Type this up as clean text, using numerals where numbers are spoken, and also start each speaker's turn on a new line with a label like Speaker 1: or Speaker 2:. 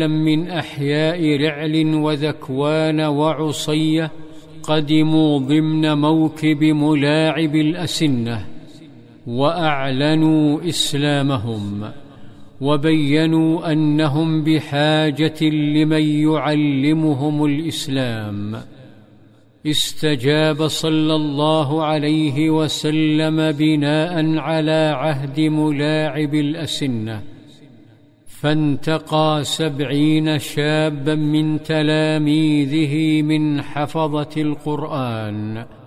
Speaker 1: من أحياء رعل وذكوان وعصية قدموا ضمن موكب ملاعب الأسنة، وأعلنوا إسلامهم، وبينوا أنهم بحاجة لمن يعلمهم الإسلام. استجاب صلى الله عليه وسلم بناء على عهد ملاعب الأسنة، فانتقى 70 شابا من تلاميذه من حفظة القرآن